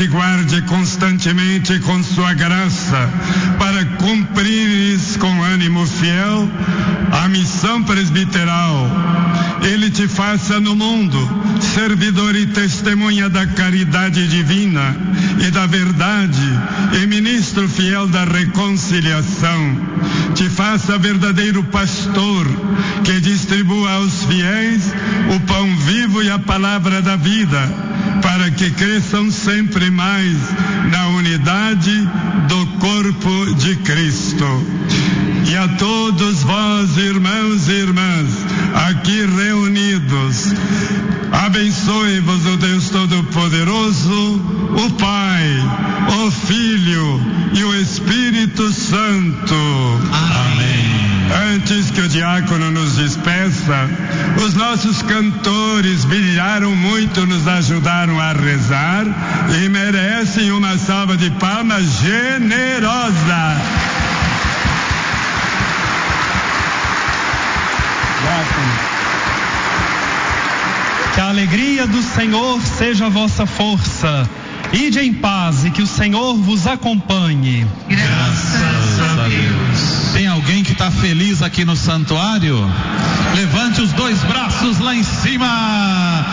te guarde constantemente com sua graça, para cumprires com ânimo fiel a missão presbiteral. Ele te faça no mundo servidor e testemunha da caridade divina e da verdade, e ministro fiel da reconciliação. Te faça verdadeiro pastor, que distribua aos fiéis o pão vivo e a palavra da vida, para que cresçam sempre mais na unidade do corpo de Cristo. E a todos vós, irmãos e irmãs, aqui reunidos, abençoe-vos o Deus Todo-Poderoso, o Pai, o Filho e o Espírito Santo. Amém. Antes que o diácono nos despeça, os nossos cantores brilharam muito, nos ajudaram a rezar e merecem uma salva de palmas generosa. Que a alegria do Senhor seja a vossa força. Ide em paz e que o Senhor vos acompanhe. Graças a Deus. Tem alguém que está feliz aqui no santuário? Levante os dois braços lá em cima.